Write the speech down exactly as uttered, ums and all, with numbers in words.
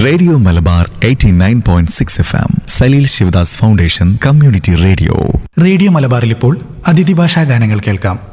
Radio Malabar eighty nine point six F M Saleel Sivadas foundation community radio. Radio മലബാറിൽ ഇപ്പോൾ അതിഥി ഭാഷാ ഗാനങ്ങൾ കേൾക്കാം.